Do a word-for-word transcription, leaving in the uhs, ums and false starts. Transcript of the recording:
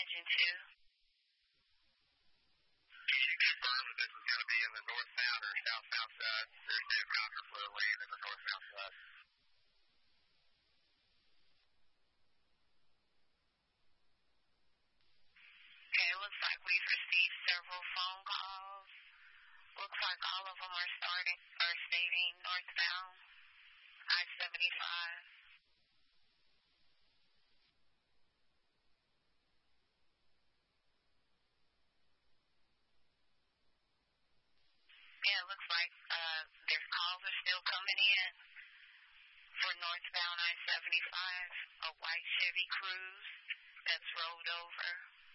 engine two. Can you confirm that this is going to be in the northbound or south-south side? There's no counterflow lane in the north-south side. Okay, it looks like we've received several phone calls. Looks like all of them are starting are stating northbound I seventy-five. Yeah, it looks like uh, their calls are still coming in for northbound I seventy-five, a white Chevy Cruze that's rolled over.